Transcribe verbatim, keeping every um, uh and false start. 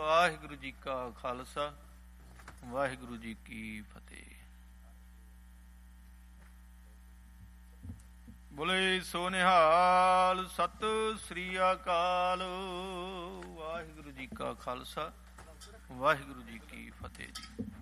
ਵਾਹਿਗੁਰੂ ਜੀ ਕਾ ਖਾਲਸਾ ਵਾਹਿਗੁਰੂ ਜੀ ਕੀ ਫਤਿਹ। ਬੋਲੇ ਸੋ ਨਿਹਾਲ, ਸਤਿ ਸ੍ਰੀ ਅਕਾਲ। ਵਾਹਿਗੁਰੂ ਜੀ ਕਾ ਖਾਲਸਾ ਵਾਹਿਗੁਰੂ ਜੀ ਕੀ ਫਤਿਹ ਜੀ।